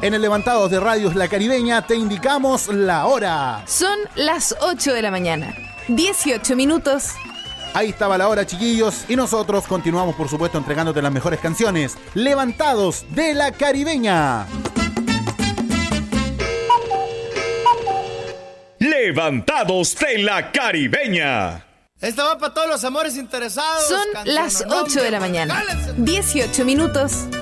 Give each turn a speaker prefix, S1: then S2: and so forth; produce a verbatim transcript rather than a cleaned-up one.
S1: En el Levantados de Radios La Caribeña te indicamos la hora.
S2: Son las ocho de la mañana, dieciocho minutos.
S1: Ahí estaba la hora, chiquillos, y nosotros continuamos, por supuesto, entregándote las mejores canciones. Levantados de La Caribeña.
S3: Levantados de La Caribeña.
S4: Esta va para todos los amores interesados.
S2: Son las ocho de la mañana, dieciocho minutos.